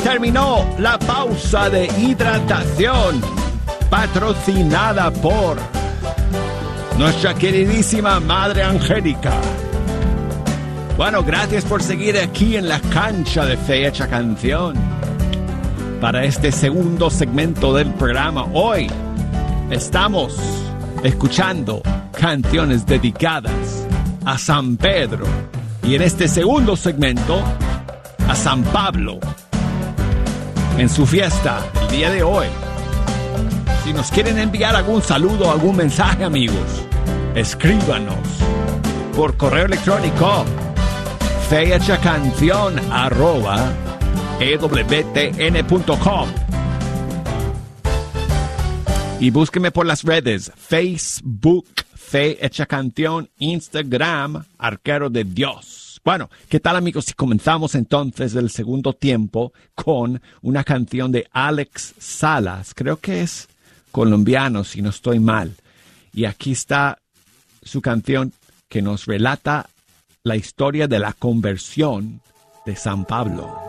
terminó la pausa de hidratación patrocinada por nuestra queridísima Madre Angélica. Bueno, gracias por seguir aquí en la cancha de Fe Hecha Canción. Para este segundo segmento del programa, hoy estamos escuchando canciones dedicadas a San Pedro. Y en este segundo segmento, a San Pablo, en su fiesta el día de hoy. Si nos quieren enviar algún saludo, algún mensaje, amigos, escríbanos por correo electrónico fehechacancion@ewtn.com y búsqueme por las redes Facebook, Fe Hecha Canción, Instagram, Arquero de Dios. Bueno, ¿qué tal, amigos? Si comenzamos entonces el segundo tiempo con una canción de Alex Salas, creo que es colombiano, si no estoy mal. Y aquí está su canción que nos relata la historia de la conversión de San Pablo.